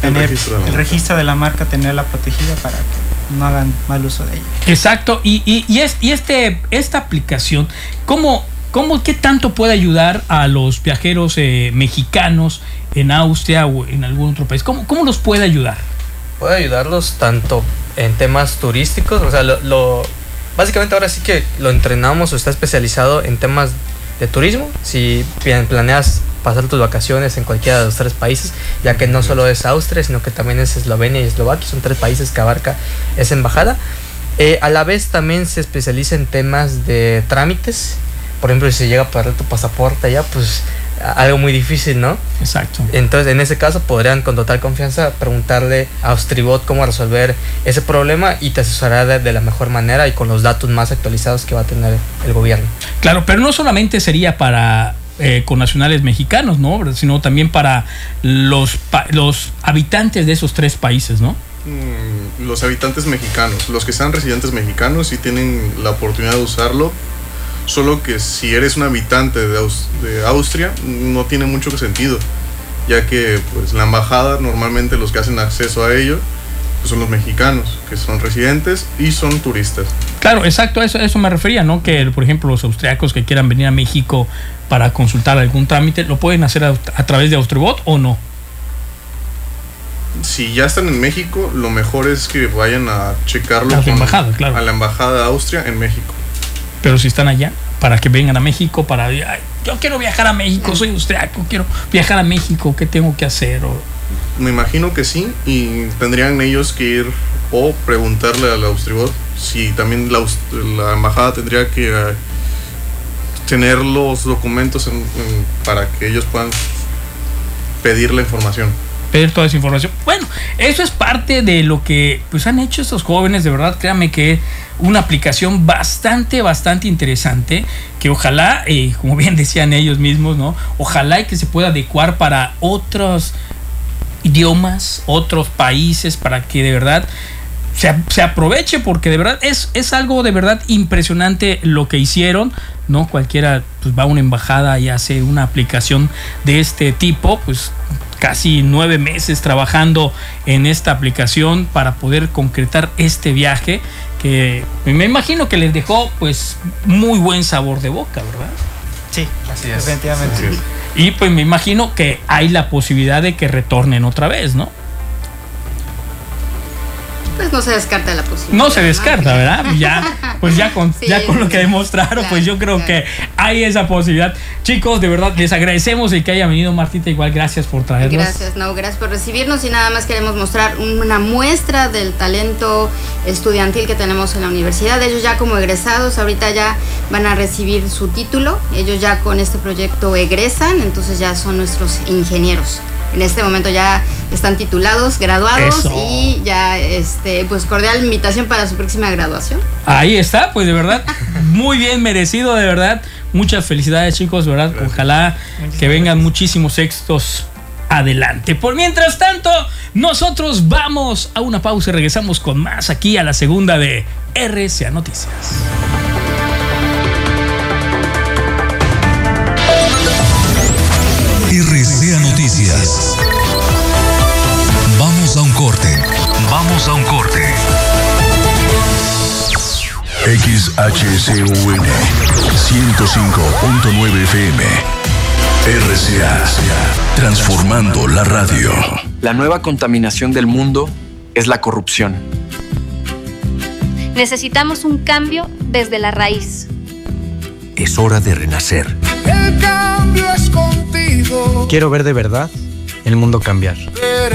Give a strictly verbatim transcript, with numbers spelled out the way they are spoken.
tener el registro, el registro de la marca, tenerla protegida para que no hagan mal uso de ella. Exacto, y, y, y, es, y este, esta aplicación, ¿cómo, cómo, qué tanto puede ayudar a los viajeros eh, mexicanos en Austria o en algún otro país? ¿Cómo, cómo los puede ayudar? Puede ayudarlos tanto en temas turísticos, o sea, lo, lo básicamente ahora sí que lo entrenamos o está especializado en temas de turismo. Si bien planeas pasar tus vacaciones en cualquiera de los tres países, ya que no solo es Austria, sino que también es Eslovenia y Eslovaquia, son tres países que abarca esa embajada. Eh, a la vez también se especializa en temas de trámites. Por ejemplo, si se llega a perder tu pasaporte allá, pues algo muy difícil, ¿no? Exacto. Entonces, en ese caso, podrían con total confianza preguntarle a Austribot cómo resolver ese problema y te asesorará de, de la mejor manera y con los datos más actualizados que va a tener el gobierno. Claro, pero no solamente sería para eh, connacionales mexicanos, ¿no? Sino también para los, pa- los habitantes de esos tres países, ¿no? Mm, los habitantes mexicanos, los que sean residentes mexicanos, sí tienen la oportunidad de usarlo. Solo que si eres un habitante de, Aus- de Austria, no tiene mucho sentido, ya que pues la embajada, normalmente los que hacen acceso a ello, pues son los mexicanos, que son residentes y son turistas. Claro, exacto, a eso, a eso me refería, ¿no? Que, por ejemplo, los austriacos que quieran venir a México para consultar algún trámite, ¿lo pueden hacer a, a través de Austribot o no? Si ya están en México, lo mejor es que vayan a checarlo A su embajada, claro. a la embajada de Austria en México. Pero si están allá, para que vengan a México, para... Ay, yo quiero viajar a México, soy austriaco, quiero viajar a México, ¿qué tengo que hacer? O... Me imagino que sí, y tendrían ellos que ir o preguntarle al Austribot si también la, la embajada tendría que uh, tener los documentos en, en, para que ellos puedan pedir la información. Pedir toda esa información. Bueno, eso es parte de lo que pues han hecho estos jóvenes, de verdad, créanme que es una aplicación bastante, bastante interesante, que ojalá, eh, como bien decían ellos mismos, ¿no? Ojalá y que se pueda adecuar para otros idiomas, otros países, para que de verdad se, se aproveche, porque de verdad es, es algo de verdad impresionante lo que hicieron, ¿no? Cualquiera pues va a una embajada y hace una aplicación de este tipo, pues casi nueve meses trabajando en esta aplicación para poder concretar este viaje que me imagino que les dejó pues muy buen sabor de boca, ¿verdad? Sí, Así es. definitivamente. Así es. Y pues me imagino que hay la posibilidad de que retornen otra vez, ¿no? Pues no se descarta la posibilidad. No se descarta, ¿verdad? Ya, pues ya con, Sí, ya con lo que demostraron, claro, pues yo creo claro. que hay esa posibilidad. Chicos, de verdad, les agradecemos el que haya venido. Martita, igual, gracias por traernos. Gracias, no, gracias por recibirnos y nada más queremos mostrar una muestra del talento estudiantil que tenemos en la universidad. Ellos ya como egresados, ahorita ya van a recibir su título. Ellos ya con este proyecto egresan, entonces ya son nuestros ingenieros. En este momento ya están titulados, graduados. Eso. Y ya, este, pues cordial invitación para su próxima graduación. Ahí está, pues de verdad, muy bien merecido, de verdad. Muchas felicidades, chicos, de verdad. Gracias. Ojalá Muchísimas que vengan gracias. muchísimos éxitos adelante. Por mientras tanto, nosotros vamos a una pausa y regresamos con más aquí a la segunda de R C A Noticias. R C A Noticias. Vamos a un corte. Vamos a un corte. X H C U N ciento cinco punto nueve F M. R C A. Transformando la radio. La nueva contaminación del mundo es la corrupción. Necesitamos un cambio desde la raíz. Es hora de renacer. El cambio es contigo. Quiero ver de verdad el mundo cambiar.